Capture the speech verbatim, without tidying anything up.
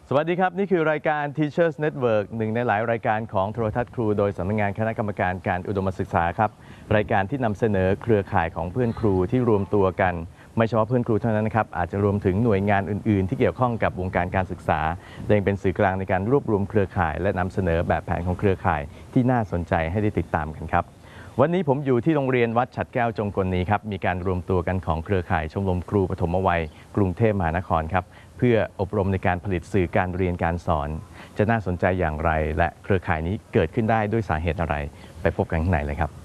สวัสดีครับนี่คือรายการ Teachers Network หนึ่งในหลายรายการของโทรทัศน์ครูโดยสำนักงานคณะกรรมการการอุดมศึกษาครับรายการที่นำเสนอเครือข่ายของเพื่อนครูที่รวมตัวกันไม่เฉพาะเพื่อนครูเท่านั้นนะครับอาจจะรวมถึงหน่วยงานอื่นๆที่เกี่ยวข้องกับวงการการศึกษาและยังเป็นสื่อกลางในการรวบรวมเครือข่ายและนำเสนอแบบแผนของเครือข่ายที่น่าสนใจให้ได้ติดตามกันครับวันนี้ผมอยู่ที่โรงเรียนวัดฉัตรแก้วจงกลนีครับมีการรวมตัวกันของเครือข่ายชมรมครูปฐมวัยกรุงเทพมหานครครับเพื่ออบรมในการผลิตสื่อการเรียนการสอนจะน่าสนใจอย่างไรและเครือข่ายนี้เกิดขึ้นได้ด้วยสาเหตุอะไรไปพบกันข้างในเลยครับ